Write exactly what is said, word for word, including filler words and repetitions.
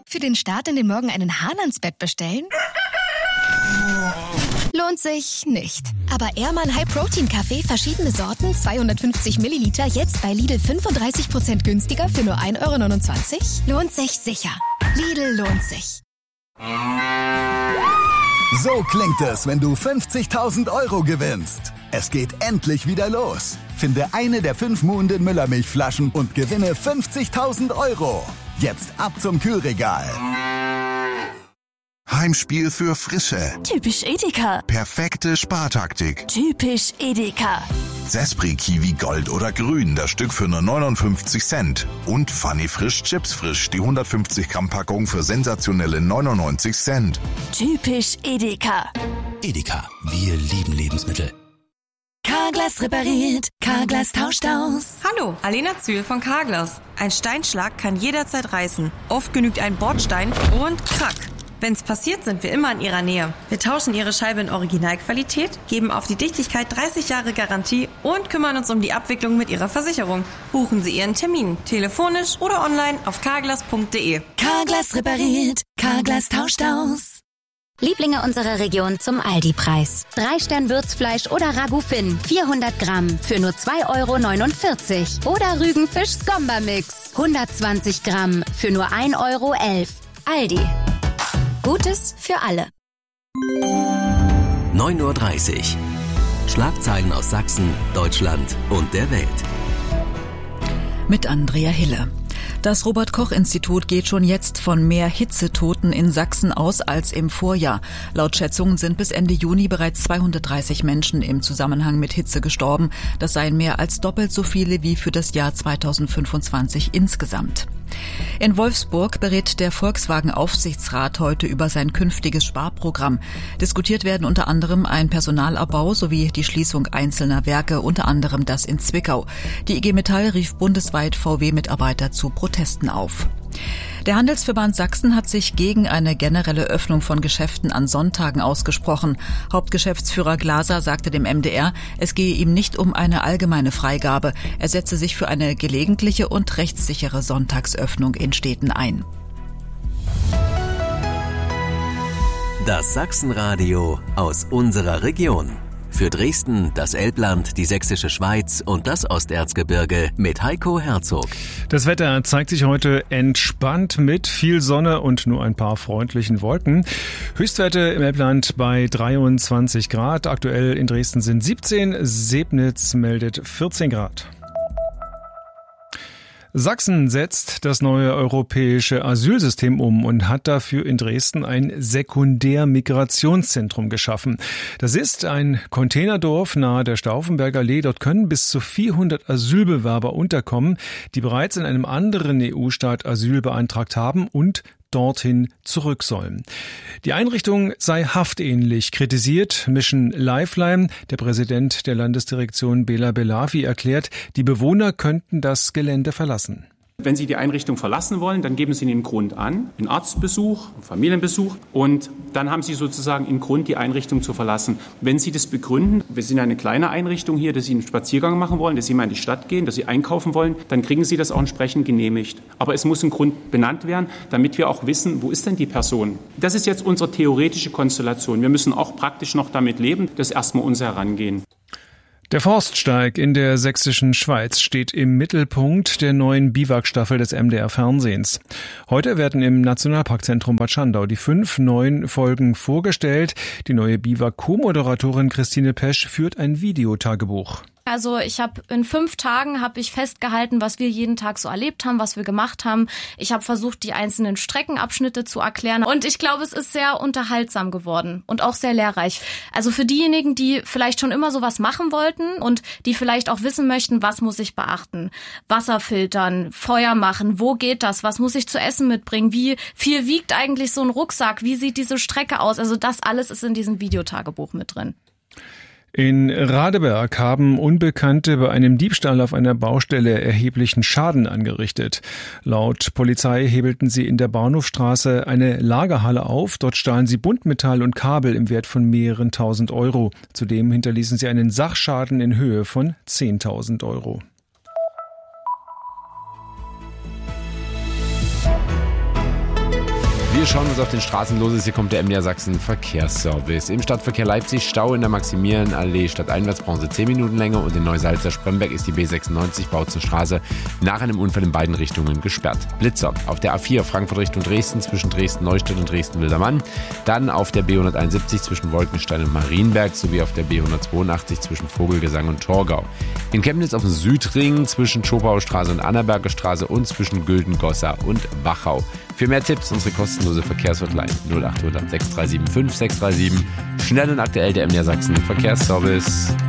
Für den Start in den Morgen einen Hahn ans Bett bestellen? Lohnt sich nicht. Aber Ehrmann High Protein Kaffee, verschiedene Sorten, zweihundertfünfzig Milliliter, jetzt bei Lidl fünfunddreißig Prozent günstiger für nur ein Euro neunundzwanzig? Lohnt sich sicher. Lidl lohnt sich. So klingt es, wenn du fünfzigtausend Euro gewinnst. Es geht endlich wieder los. Finde eine der fünf Muhnden Müllermilchflaschen und gewinne fünfzigtausend Euro. Jetzt ab zum Kühlregal. Heimspiel für Frische. Typisch Edeka. Perfekte Spartaktik. Typisch Edeka. Sespri Kiwi Gold oder Grün, das Stück für nur neunundfünfzig Cent. Und Funny Frisch Chips Frisch, die hundertfünfzig Gramm Packung für sensationelle neunundneunzig Cent. Typisch Edeka. Edeka, wir lieben Lebensmittel. Carglass repariert, Carglass tauscht aus. Hallo, Alena Zühl von Carglass. Ein Steinschlag kann jederzeit reißen. Oft genügt ein Bordstein und krack. Wenn's passiert, sind wir immer in Ihrer Nähe. Wir tauschen Ihre Scheibe in Originalqualität, geben auf die Dichtigkeit dreißig Jahre Garantie und kümmern uns um die Abwicklung mit Ihrer Versicherung. Buchen Sie Ihren Termin, telefonisch oder online auf carglass punkt de. Carglass repariert, Carglass tauscht aus. Lieblinge unserer Region zum Aldi-Preis. Drei Stern Würzfleisch oder Ragout Finn, vierhundert Gramm für nur zwei Euro neunundvierzig. Oder Rügenfisch Skomba-Mix, hundertzwanzig Gramm für nur ein Euro elf. Aldi. Gutes für alle. neun Uhr dreißig. Schlagzeilen aus Sachsen, Deutschland und der Welt. Mit Andrea Hille. Das Robert-Koch-Institut geht schon jetzt von mehr Hitzetoten in Sachsen aus als im Vorjahr. Laut Schätzungen sind bis Ende Juni bereits zweihundertdreißig Menschen im Zusammenhang mit Hitze gestorben. Das seien mehr als doppelt so viele wie für das Jahr zweitausendfünfundzwanzig insgesamt. In Wolfsburg berät der Volkswagen-Aufsichtsrat heute über sein künftiges Sparprogramm. Diskutiert werden unter anderem ein Personalabbau sowie die Schließung einzelner Werke, unter anderem das in Zwickau. Die I G Metall rief bundesweit V W-Mitarbeiter zu Protesten auf. Der Handelsverband Sachsen hat sich gegen eine generelle Öffnung von Geschäften an Sonntagen ausgesprochen. Hauptgeschäftsführer Glaser sagte dem M D R, es gehe ihm nicht um eine allgemeine Freigabe. Er setze sich für eine gelegentliche und rechtssichere Sonntagsöffnung in Städten ein. Das Sachsenradio aus unserer Region. Für Dresden, das Elbland, die Sächsische Schweiz und das Osterzgebirge mit Heiko Herzog. Das Wetter zeigt sich heute entspannt mit viel Sonne und nur ein paar freundlichen Wolken. Höchstwerte im Elbland bei dreiundzwanzig Grad. Aktuell in Dresden sind siebzehn. Sebnitz meldet vierzehn Grad. Sachsen setzt das neue europäische Asylsystem um und hat dafür in Dresden ein Sekundärmigrationszentrum geschaffen. Das ist ein Containerdorf nahe der Stauffenbergallee. Dort können bis zu vierhundert Asylbewerber unterkommen, die bereits in einem anderen E U-Staat Asyl beantragt haben und dorthin zurück sollen. Die Einrichtung sei haftähnlich kritisiert. Mission Lifeline, der Präsident der Landesdirektion Bela Belavi, erklärt, die Bewohner könnten das Gelände verlassen. Wenn Sie die Einrichtung verlassen wollen, dann geben Sie den Grund an, einen Arztbesuch, einen Familienbesuch, und dann haben Sie sozusagen einen Grund, die Einrichtung zu verlassen. Wenn Sie das begründen, wir sind eine kleine Einrichtung hier, dass Sie einen Spaziergang machen wollen, dass Sie mal in die Stadt gehen, dass Sie einkaufen wollen, dann kriegen Sie das auch entsprechend genehmigt. Aber es muss ein Grund benannt werden, damit wir auch wissen, wo ist denn die Person? Das ist jetzt unsere theoretische Konstellation. Wir müssen auch praktisch noch damit leben, das ist erstmal unser Herangehen. Der Forststeig in der sächsischen Schweiz steht im Mittelpunkt der neuen Biwak-Staffel des M D R-Fernsehens. Heute werden im Nationalparkzentrum Bad Schandau die fünf neuen Folgen vorgestellt. Die neue Biwak-Co-Moderatorin Christine Pesch führt ein Videotagebuch. Also ich habe in fünf Tagen habe ich festgehalten, was wir jeden Tag so erlebt haben, was wir gemacht haben. Ich habe versucht, die einzelnen Streckenabschnitte zu erklären. Und ich glaube, es ist sehr unterhaltsam geworden und auch sehr lehrreich. Also für diejenigen, die vielleicht schon immer sowas machen wollten und die vielleicht auch wissen möchten, was muss ich beachten? Wasser filtern, Feuer machen, wo geht das? Was muss ich zu essen mitbringen? Wie viel wiegt eigentlich so ein Rucksack? Wie sieht diese Strecke aus? Also das alles ist in diesem Videotagebuch mit drin. In Radeberg haben Unbekannte bei einem Diebstahl auf einer Baustelle erheblichen Schaden angerichtet. Laut Polizei hebelten sie in der Bahnhofstraße eine Lagerhalle auf. Dort stahlen sie Buntmetall und Kabel im Wert von mehreren tausend Euro. Zudem hinterließen sie einen Sachschaden in Höhe von zehntausend Euro. Wir schauen uns auf den Straßen los. Hier kommt der M D R Sachsen Verkehrsservice. Im Stadtverkehr Leipzig Stau in der Maximilianallee stadteinwärts brauchen Sie zehn Minuten länger und in Neusalza-Spremberg ist die B sechsundneunzig Bautzen-Straße nach einem Unfall in beiden Richtungen gesperrt. Blitzer auf der A vier Frankfurt Richtung Dresden zwischen Dresden-Neustadt und Dresden-Wildermann. Dann auf der B hunderteinundsiebzig zwischen Wolkenstein und Marienberg sowie auf der B hundertzweiundachtzig zwischen Vogelgesang und Torgau. In Chemnitz auf dem Südring zwischen Schopauer Straße und Annaberger Straße und zwischen Güldengossa und Wachau. Für mehr Tipps unsere kostenlose Verkehrshotline null acht hundert sechs drei sieben fünf sechs drei sieben. Schnell und aktuell der M D R Sachsen Verkehrsservice.